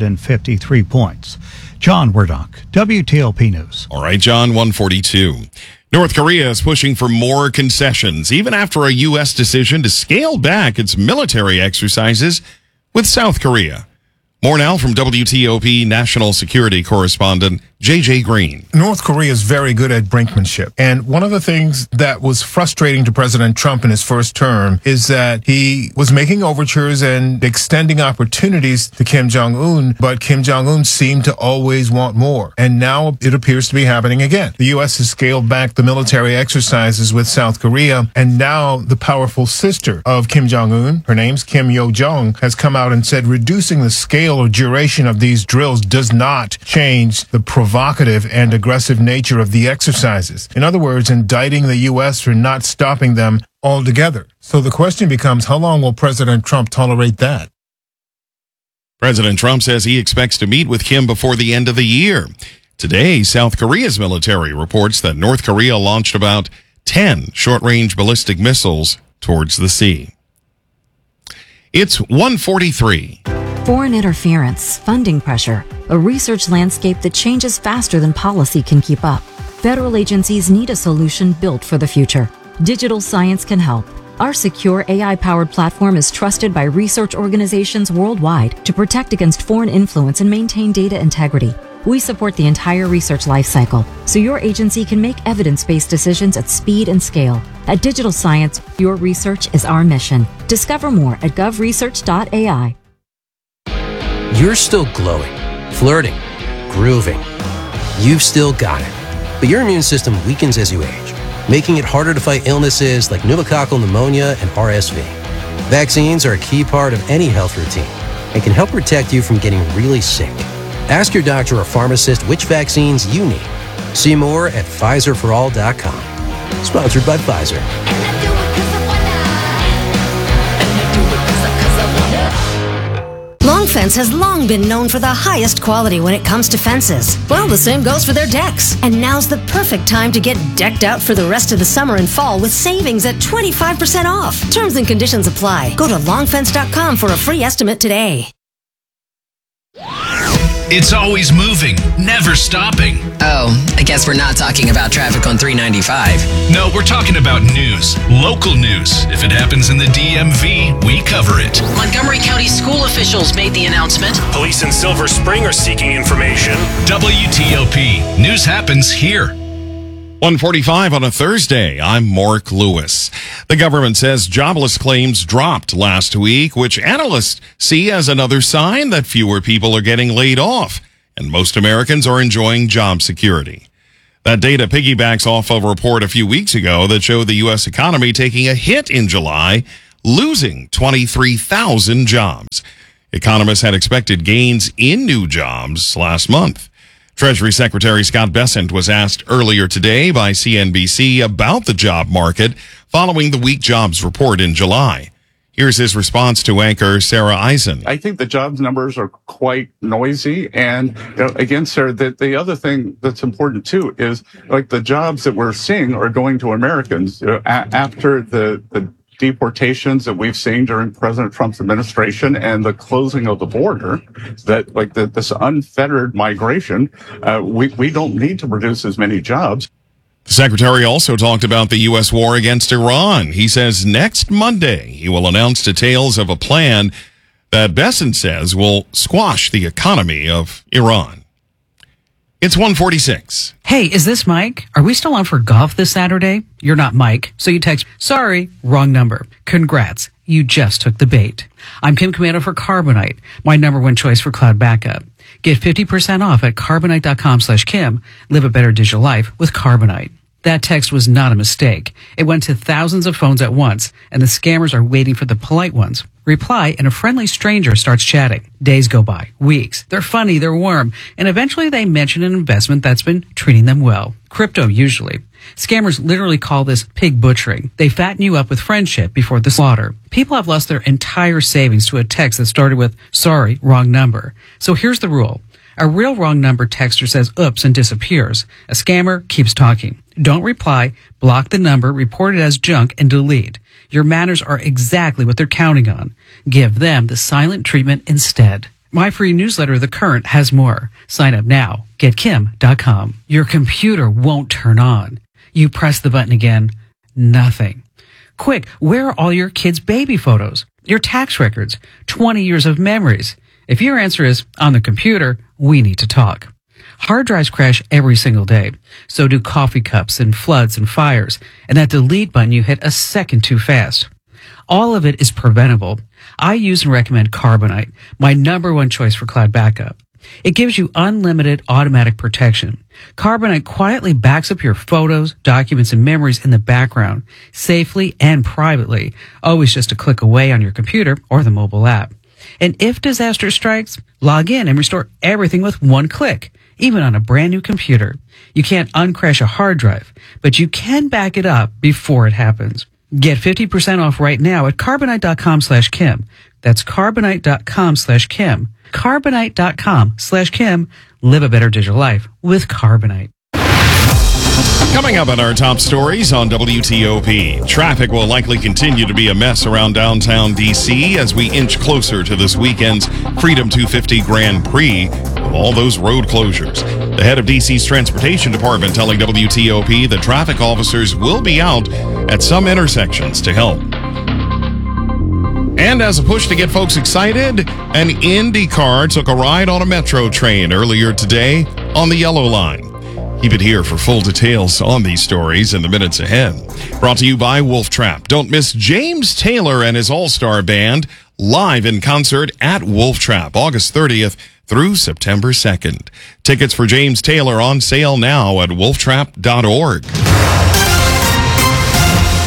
253 points. John Wardock, WTOP News. All right, John, 142. North Korea is pushing for more concessions, even after a U.S. decision to scale back its military exercises with South Korea. More now from WTOP national security correspondent J.J. Green. North Korea is very good at brinkmanship. And one of the things that was frustrating to President Trump in his first term is that he was making overtures and extending opportunities to Kim Jong-un, but Kim Jong-un seemed to always want more. And now it appears to be happening again. The U.S. has scaled back the military exercises with South Korea, and now the powerful sister of Kim Jong-un, her name's Kim Yo-jong, has come out and said reducing the scale or duration of these drills does not change the provocative and aggressive nature of the exercises. In other words, indicting the U.S. for not stopping them altogether. So the question becomes, how long will President Trump tolerate that? President Trump says he expects to meet with Kim before the end of the year. Today, South Korea's military reports that North Korea launched about 10 short-range ballistic missiles towards the sea. It's 1:43. Foreign interference, funding pressure, a research landscape that changes faster than policy can keep up. Federal agencies need a solution built for the future. Digital Science can help. Our secure AI-powered platform is trusted by research organizations worldwide to protect against foreign influence and maintain data integrity. We support the entire research lifecycle, so your agency can make evidence-based decisions at speed and scale. At Digital Science, your research is our mission. Discover more at govresearch.ai. You're still glowing, flirting, grooving. You've still got it. But your immune system weakens as you age, making it harder to fight illnesses like pneumococcal pneumonia and RSV. Vaccines are a key part of any health routine and can help protect you from getting really sick. Ask your doctor or pharmacist which vaccines you need. See more at PfizerForAll.com. Sponsored by Pfizer. Long Fence has long been known for the highest quality when it comes to fences. Well, the same goes for their decks. And now's the perfect time to get decked out for the rest of the summer and fall with savings at 25% off. Terms and conditions apply. Go to longfence.com for a free estimate today. It's always moving, never stopping. Oh, I guess we're not talking about traffic on 395. No, we're talking about news, local news. If it happens in the DMV, we cover it. Montgomery County school officials made the announcement. Police in Silver Spring are seeking information. WTOP. News happens here. 1:45 on a Thursday. I'm Mark Lewis. The government says jobless claims dropped last week, which analysts see as another sign that fewer people are getting laid off, and most Americans are enjoying job security. That data piggybacks off of a report a few weeks ago that showed the U.S. economy taking a hit in July, losing 23,000 jobs. Economists had expected gains in new jobs last month. Treasury Secretary Scott Bessent was asked earlier today by CNBC about the job market following the weak jobs report in July. Here's his response to anchor Sarah Eisen. I think the jobs numbers are quite noisy. And again, Sarah, the other thing that's important too is like the jobs that we're seeing are going to Americans after the deportations that we've seen during President Trump's administration and the closing of the border, that like this unfettered migration, we don't need to produce as many jobs. The secretary also talked about the U.S. war against Iran. He says next Monday he will announce details of a plan that Bessent says will squash the economy of Iran. It's 1:46. Hey, is this Mike? Are we still on for golf this Saturday? You're not Mike, so you text, sorry, wrong number. Congrats, you just took the bait. I'm Kim Commando for Carbonite, my #1 choice for cloud backup. Get 50% off at carbonite.com/Kim. Live a better digital life with Carbonite. That text was not a mistake. It went to thousands of phones at once, and the scammers are waiting for the polite ones. Reply, and a friendly stranger starts chatting. Days go by, weeks. They're funny, they're warm, and eventually they mention an investment that's been treating them well. Crypto, usually. Scammers literally call this pig butchering. They fatten you up with friendship before the slaughter. People have lost their entire savings to a text that started with, sorry, wrong number. So here's the rule. A real wrong number texter says oops and disappears. A scammer keeps talking. Don't reply, block the number, report it as junk, and delete. Your manners are exactly what they're counting on. Give them the silent treatment instead. My free newsletter, The Current, has more. Sign up now. GetKim.com. Your computer won't turn on. You press the button again. Nothing. Quick, where are all your kids' baby photos? Your tax records? 20 years of memories? If your answer is on the computer, we need to talk. Hard drives crash every single day. So do coffee cups and floods and fires. And that delete button you hit a second too fast. All of it is preventable. I use and recommend Carbonite, my #1 choice for cloud backup. It gives you unlimited automatic protection. Carbonite quietly backs up your photos, documents, and memories in the background, safely and privately, always just a click away on your computer or the mobile app. And if disaster strikes, log in and restore everything with one click, even on a brand new computer. You can't uncrash a hard drive, but you can back it up before it happens. Get 50% off right now at carbonite.com/Kim. That's carbonite.com/Kim. Carbonite.com/Kim. Live a better digital life with Carbonite. Coming up on our top stories on WTOP, traffic will likely continue to be a mess around downtown D.C. as we inch closer to this weekend's Freedom 250 Grand Prix with all those road closures. The head of D.C.'s Transportation Department telling WTOP that traffic officers will be out at some intersections to help. And as a push to get folks excited, an Indy car took a ride on a metro train earlier today on the Yellow Line. Keep it here for full details on these stories in the minutes ahead. Brought to you by Wolf Trap. Don't miss James Taylor and his all-star band live in concert at Wolf Trap, August 30th through September 2nd. Tickets for James Taylor on sale now at wolftrap.org.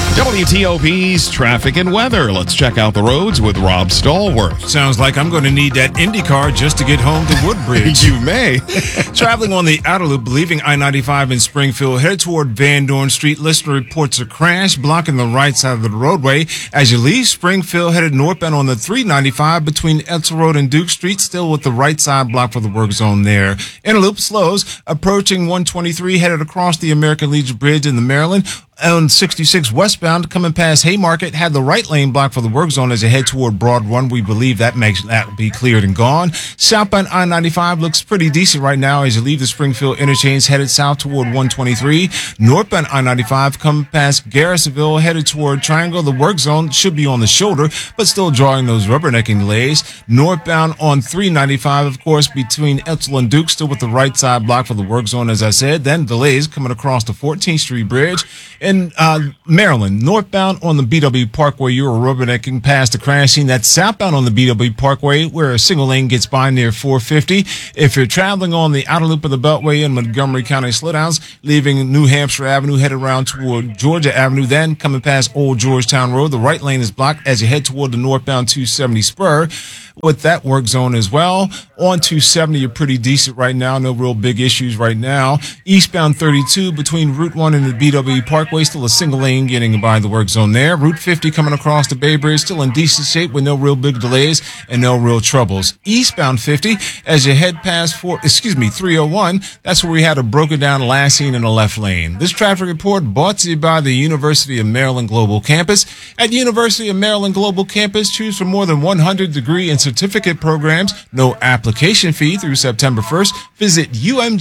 WTOP's traffic and weather. Let's check out the roads with Rob Stallworth. Sounds like I'm going to need that Indy car just to get home to Woodbridge. You may. Traveling on the outer loop, leaving I-95 in Springfield, headed toward Van Dorn Street. Listener reports a crash blocking the right side of the roadway. As you leave Springfield, headed northbound on the 395 between Etzel Road and Duke Street, still with the right side blocked for the work zone there. Inner loop slows, approaching 123, headed across the American Legion Bridge in the Maryland. On 66 westbound, coming past Haymarket, had the right lane blocked for the work zone as you head toward Broad Run. We believe that will be cleared and gone. Southbound I-95 looks pretty decent right now as you leave the Springfield interchange, headed south toward 123. Northbound I-95, coming past Garrisonville, headed toward Triangle. The work zone should be on the shoulder, but still drawing those rubbernecking delays. Northbound on 395, of course, between Etzel and Duke, still with the right side blocked for the work zone, as I said. Then delays coming across the 14th Street Bridge. In Maryland, northbound on the BW Parkway, you are rubbernecking past the crash scene. That's southbound on the BW Parkway, where a single lane gets by near 450. If you're traveling on the outer loop of the Beltway in Montgomery County slowdowns, leaving New Hampshire Avenue, headed around toward Georgia Avenue, then coming past Old Georgetown Road, the right lane is blocked as you head toward the northbound 270 spur. With that work zone as well. On 270, you're pretty decent right now. No real big issues right now. Eastbound 32 between Route 1 and the BW Parkway, still a single lane getting by the work zone there. Route 50 coming across the Bay Bridge, still in decent shape with no real big delays and no real troubles. Eastbound 50, as you head past 301, that's where we had a broken down last scene in the left lane. This traffic report brought to you by the University of Maryland Global Campus. At University of Maryland Global Campus, choose from more than 100 degree and certificate programs. No application fee through September 1st. Visit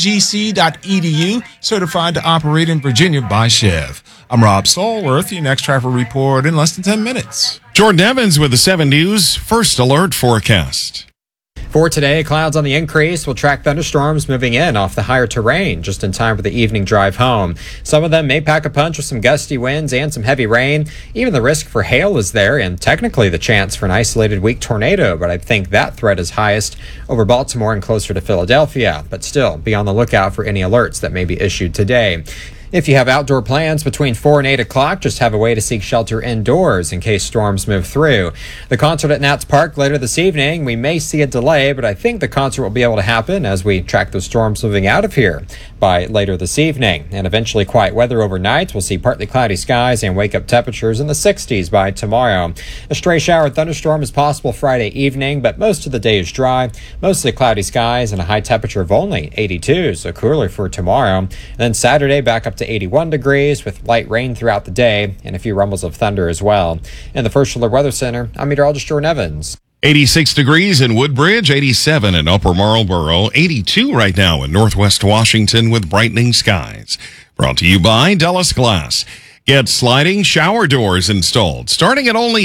umgc.edu, certified to operate in Virginia by Chev. I'm Rob Stallworth, your next traffic report in less than 10 minutes. Jordan Evans with the 7 News First Alert Forecast. For today, clouds on the increase will track thunderstorms moving in off the higher terrain just in time for the evening drive home. Some of them may pack a punch with some gusty winds and some heavy rain. Even the risk for hail is there and technically the chance for an isolated weak tornado, but I think that threat is highest over Baltimore and closer to Philadelphia. But still, be on the lookout for any alerts that may be issued today. If you have outdoor plans between 4 and 8 o'clock, just have a way to seek shelter indoors in case storms move through. The concert at Nats Park later this evening, we may see a delay, but I think the concert will be able to happen as we track the storms moving out of here by later this evening. And eventually quiet weather overnight. We'll see partly cloudy skies and wake-up temperatures in the 60s by tomorrow. A stray shower thunderstorm is possible Friday evening, but most of the day is dry. Mostly cloudy skies and a high temperature of only 82, so cooler for tomorrow. And then Saturday back up to 81 degrees with light rain throughout the day and a few rumbles of thunder as well. In the First Alert Weather Center, I'm meteorologist Jordan Evans. 86 degrees in Woodbridge, 87 in Upper Marlboro, 82 right now in Northwest Washington with brightening skies. Brought to you by Dulles Glass. Get sliding shower doors installed starting at only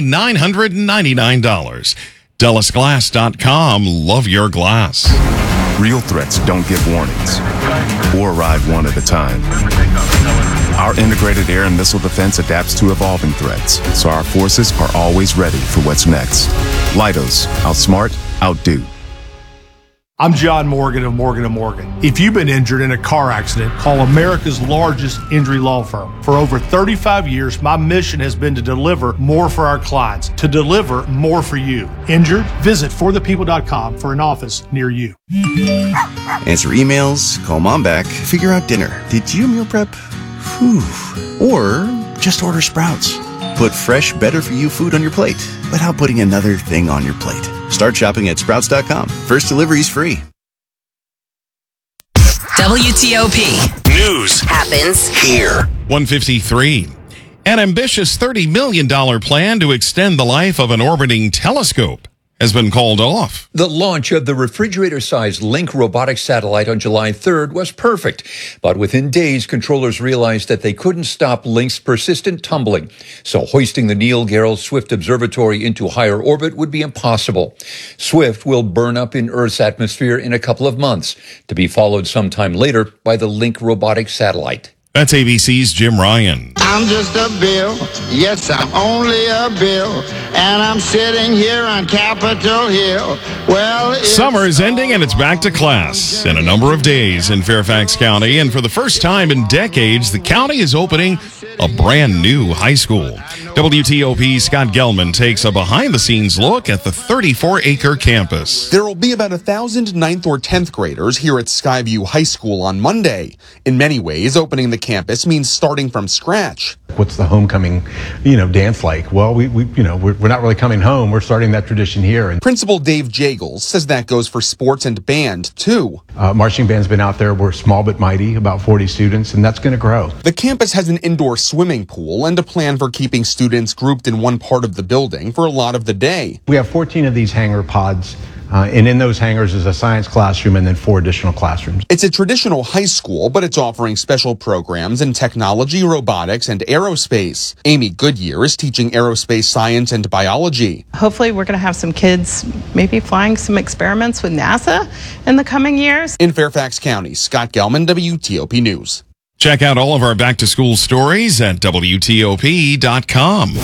$999. DullesGlass.com. Love your glass. Real threats don't get warnings or arrive one at a time. Our integrated air and missile defense adapts to evolving threats, so our forces are always ready for what's next. Leidos, outsmart, outdo. I'm John Morgan of Morgan & Morgan. If you've been injured in a car accident, call America's largest injury law firm. For over 35 years, my mission has been to deliver more for our clients, to deliver more for you. Injured? Visit forthepeople.com for an office near you. Answer emails, call mom back, figure out dinner. Did you meal prep? Whew. Or just order Sprouts. Put fresh, better-for-you food on your plate without putting another thing on your plate. Start shopping at Sprouts.com. First delivery's free. WTOP. News happens here. 153. An ambitious $30 million plan to extend the life of an orbiting telescope has been called off. The launch of the refrigerator-sized Link robotic satellite on July 3rd was perfect. But within days, controllers realized that they couldn't stop Link's persistent tumbling. So hoisting the Neil Gehrels Swift Observatory into higher orbit would be impossible. Swift will burn up in Earth's atmosphere in a couple of months, to be followed sometime later by the Link robotic satellite. That's ABC's Jim Ryan. I'm just a bill. Yes, I'm only a bill. And I'm sitting here on Capitol Hill. Well, Summer is ending and it's back to class in a number of days in Fairfax County. And for the first time in decades, the county is opening a brand new high school. WTOP's Scott Gelman takes a behind-the-scenes look at the 34-acre campus. There will be about 1,000 9th or 10th graders here at Skyview High School on Monday. In many ways, opening the campus means starting from scratch. What's the homecoming, dance like? Well, we're not really coming home. We're starting that tradition here. And Principal Dave Jagels says that goes for sports and band, too. Marching band's been out there. We're small but mighty, about 40 students, and that's going to grow. The campus has an indoor swimming pool and a plan for keeping students grouped in one part of the building for a lot of the day. We have 14 of these hangar pods. And in those hangars is a science classroom and then 4 additional classrooms. It's a traditional high school, but it's offering special programs in technology, robotics, and aerospace. Amy Goodyear is teaching aerospace science and biology. Hopefully we're going to have some kids maybe flying some experiments with NASA in the coming years. In Fairfax County, Scott Gelman, WTOP News. Check out all of our back-to-school stories at WTOP.com.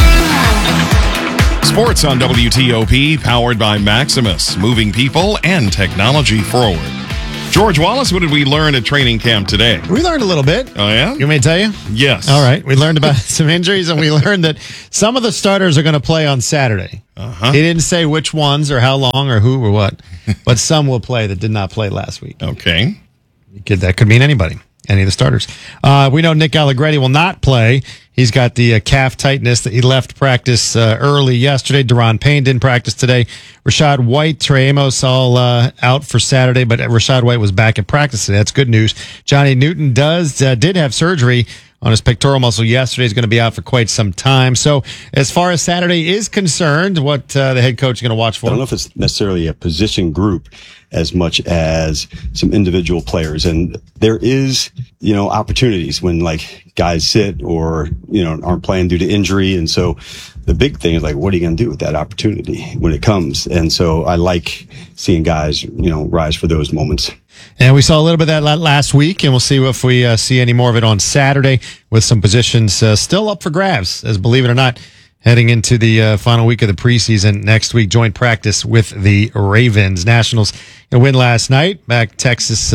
Sports on WTOP, powered by Maximus, moving people and technology forward. George Wallace, what did we learn at training camp today? We learned a little bit. Oh, yeah? You want me to tell you? Yes. All right. We learned about some injuries, and we learned that some of the starters are going to play on Saturday. Uh-huh. He didn't say which ones or how long or who or what, but some will play that did not play last week. Okay. That could mean anybody. Any of the starters. We know Nick Allegretti will not play. He's got the calf tightness that he left practice early yesterday. Deron Payne didn't practice today. Rashad White, Trey Amos all out for Saturday, but Rashad White was back at practice today. That's good news. Johnny Newton did have surgery on his pectoral muscle yesterday. He's going to be out for quite some time. So as far as Saturday is concerned, what the head coach is going to watch for? I don't know if it's necessarily a position group as much as some individual players. And there is, opportunities when guys sit or, aren't playing due to injury. And so the big thing is what are you going to do with that opportunity when it comes? And so I like seeing guys, rise for those moments. And we saw a little bit of that last week, and we'll see if we see any more of it on Saturday with some positions still up for grabs, as believe it or not, heading into the final week of the preseason next week. Joint practice with the Ravens. Nationals win last night. Back Texas,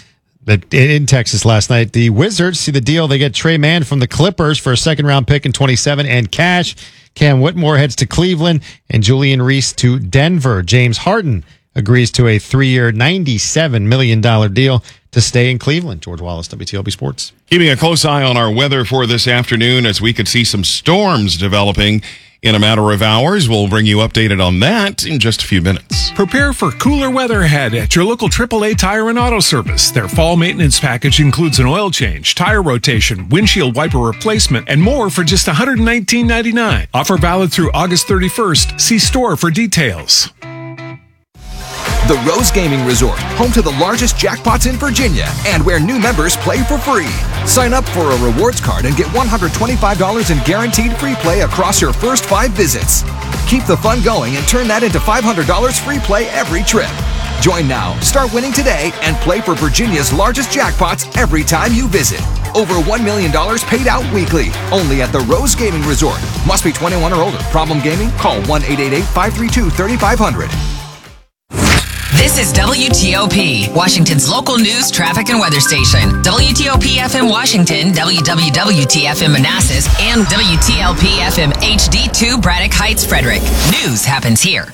in Texas last night. The Wizards see the deal. They get Trey Mann from the Clippers for a second-round pick in 27 and cash. Cam Whitmore heads to Cleveland, and Julian Reese to Denver. James Harden agrees to a 3-year, $97 million deal to stay in Cleveland. George Wallace, WTOP Sports. Keeping a close eye on our weather for this afternoon, as we could see some storms developing in a matter of hours. We'll bring you updated on that in just a few minutes. Prepare for cooler weather ahead at your local AAA Tire and Auto Service. Their fall maintenance package includes an oil change, tire rotation, windshield wiper replacement, and more for just $119.99. Offer valid through August 31st. See store for details. The Rose Gaming Resort, home to the largest jackpots in Virginia and where new members play for free. Sign up for a rewards card and get $125 in guaranteed free play across your first 5 visits. Keep the fun going and turn that into $500 free play every trip. Join now, start winning today, and play for Virginia's largest jackpots every time you visit. Over $1 million paid out weekly, only at the Rose Gaming Resort. Must be 21 or older. Problem gaming? Call 1-888-532-3500. This is WTOP, Washington's local news, traffic, and weather station. WTOP FM Washington, WWWT-FM Manassas, and WTLP FM HD2 Braddock Heights, Frederick. News happens here.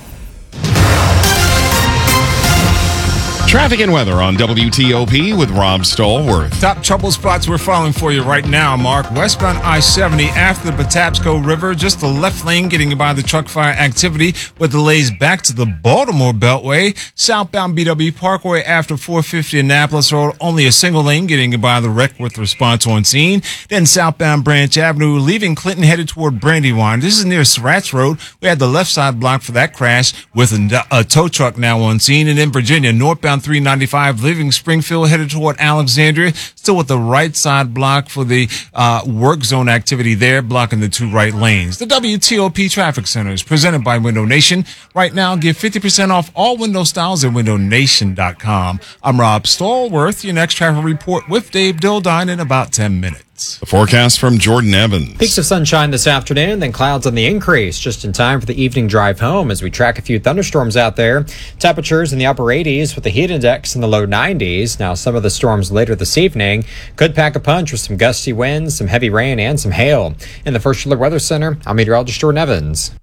Traffic and weather on WTOP with Rob Stallworth. Top trouble spots we're following for you right now, Mark. Westbound I-70 after the Patapsco River, just the left lane getting by the truck fire activity with delays back to the Baltimore Beltway. Southbound BW Parkway after 450 Annapolis Road, only a single lane getting by the wreck with response on scene. Then southbound Branch Avenue, leaving Clinton headed toward Brandywine. This is near Surratt's Road. We had the left side blocked for that crash with a tow truck now on scene. And in Virginia, northbound 395 leaving Springfield headed toward Alexandria, still with the right side block for the work zone activity there, blocking the 2 right lanes. The WTOP Traffic Center is presented by Window Nation. Right now, get 50% off all window styles at windownation.com. I'm Rob Stallworth. Your next traffic report with Dave Dildine in about 10 minutes. threats. The forecast from Jordan Evans. Peaks of sunshine this afternoon, then clouds on the increase just in time for the evening drive home as we track a few thunderstorms out there. Temperatures in the upper 80s with the heat index in the low 90s. Now, some of the storms later this evening could pack a punch with some gusty winds, some heavy rain, and some hail. In the First Alert Weather Center, I'm meteorologist Jordan Evans.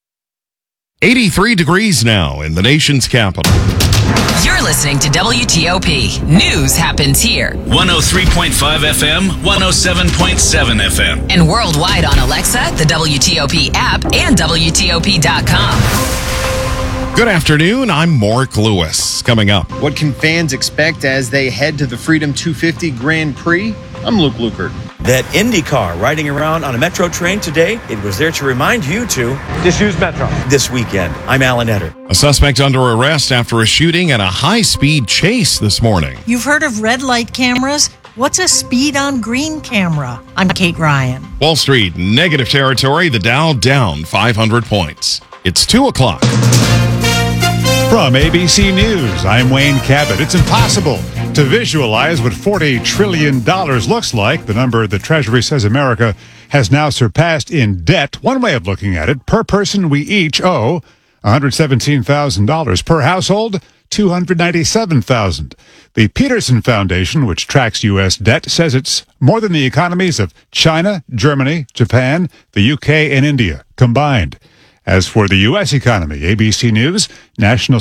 83 degrees now in the nation's capital. You're listening to WTOP. News happens here. 103.5 FM, 107.7 FM. And worldwide on Alexa, the WTOP app, and WTOP.com. Good afternoon. I'm Mark Lewis. Coming up. What can fans expect as they head to the Freedom 250 Grand Prix? I'm Luke Lukert. That Indy car riding around on a Metro train today, it was there to remind you to just use Metro. This weekend. I'm Alan Etter. A suspect under arrest after a shooting and a high-speed chase this morning. You've heard of red light cameras? What's a speed on green camera? I'm Kate Ryan. Wall Street, negative territory. The Dow down 500 points. It's 2 o'clock. From ABC News, I'm Wayne Cabot. It's impossible to visualize what $40 trillion looks like, the number the Treasury says America has now surpassed in debt. One way of looking at it, per person we each owe $117,000. Per household, $297,000. The Peterson Foundation, which tracks U.S. debt, says it's more than the economies of China, Germany, Japan, the UK, and India combined. As for the U.S. economy, ABC News, national